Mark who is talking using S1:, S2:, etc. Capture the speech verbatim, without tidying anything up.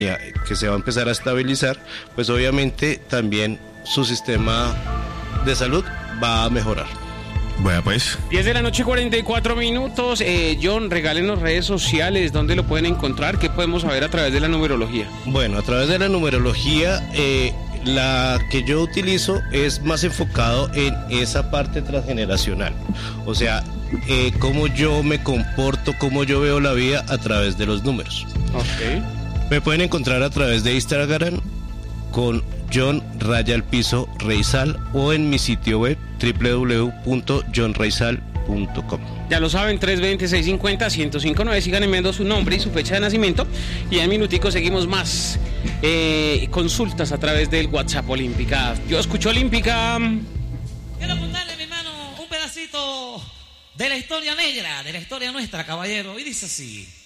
S1: que se va a empezar a estabilizar, pues obviamente también su sistema de salud va a mejorar.
S2: Bueno, pues.
S3: diez de la noche, cuarenta y cuatro minutos. Eh, John, regálenos redes sociales, ¿dónde lo pueden encontrar? ¿Qué podemos saber a través de la numerología?
S1: Bueno, a través de la numerología, eh, la que yo utilizo es más enfocado en esa parte transgeneracional. O sea, eh, cómo yo me comporto, cómo yo veo la vida a través de los números.
S3: Ok.
S1: Me pueden encontrar a través de Instagram con John Raya al Piso Reysal o en mi sitio web doble u doble u doble u punto john reysal punto com.
S3: Ya lo saben, tres dos cero, seis cinco cero, uno cero cinco nueve. Sigan enviando su nombre y su fecha de nacimiento. Y en minutico seguimos más eh, consultas a través del WhatsApp Olímpica. Yo escucho Olímpica.
S4: Quiero contarle, mi hermano, un pedacito de la historia negra, de la historia nuestra, caballero. Y dice así.